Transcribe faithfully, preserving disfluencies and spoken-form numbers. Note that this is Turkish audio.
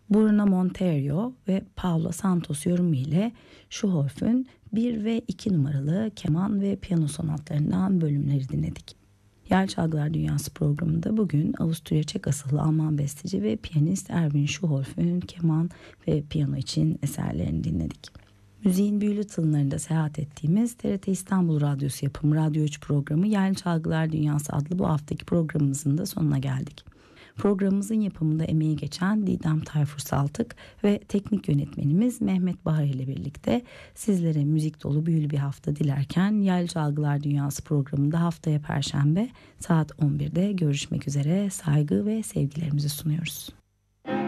Bruno Monteiro ve Paula Santos yorumu ile Schönhoff'un bir ve iki numaralı keman ve piyano sonatlarından bölümleri dinledik. Yel Çalgılar Dünyası programında bugün Avusturya Çek asıllı Alman besteci ve piyanist Erwin Schönhoff'un keman ve piyano için eserlerini dinledik. Müziğin büyülü tınlarında seyahat ettiğimiz T R T İstanbul Radyosu yapımı Radyo üç programı Yel Çalgılar Dünyası adlı bu haftaki programımızın da sonuna geldik. Programımızın yapımında emeği geçen Didem Tayfur Saltık ve teknik yönetmenimiz Mehmet Bahar ile birlikte sizlere müzik dolu büyülü bir hafta dilerken Yel Çalgılar Dünyası programında haftaya Perşembe saat on birde görüşmek üzere saygı ve sevgilerimizi sunuyoruz.